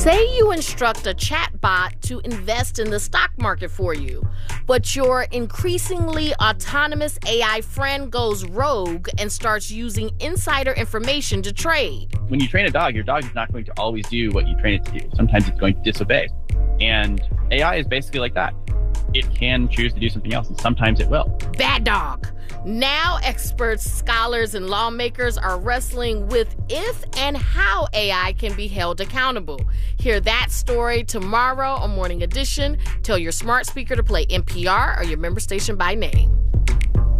Say you instruct a chatbot to invest in the stock market for you, but your increasingly autonomous AI friend goes rogue and starts using insider information to trade. When you train a dog, your dog is not going to always do what you train it to do. Sometimes it's going to disobey. And AI is basically like that. It can choose to do something else, and sometimes it will. Bad dog. Now experts, scholars, and lawmakers are wrestling with if and how AI can be held accountable. Hear that story tomorrow on Morning Edition. Tell your smart speaker to play NPR or your member station by name.